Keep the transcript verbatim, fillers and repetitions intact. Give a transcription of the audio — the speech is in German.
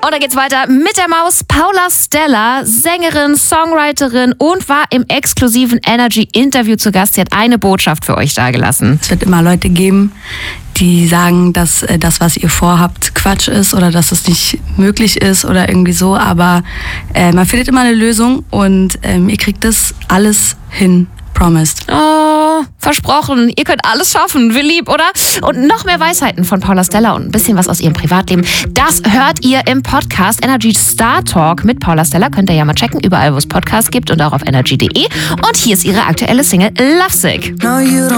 Und dann geht's weiter mit der Maus. Paula Stella, Sängerin, Songwriterin und war im exklusiven Energy-Interview zu Gast. Sie hat eine Botschaft für euch dagelassen. Es wird immer Leute geben, die sagen, dass äh, das, was ihr vorhabt, Quatsch ist oder dass es nicht möglich ist oder irgendwie so. Aber äh, man findet immer eine Lösung und ähm, ihr kriegt das alles hin. Promised. Oh, versprochen. Ihr könnt alles schaffen. Wie lieb, oder? Und noch mehr Weisheiten von Paula Stella und ein bisschen was aus ihrem Privatleben. Das hört ihr im Podcast Energy Star Talk mit Paula Stella. Könnt ihr ja mal checken, überall wo es Podcasts gibt und auch auf energy punkt de. Und hier ist ihre aktuelle Single Lovesick. No, you don't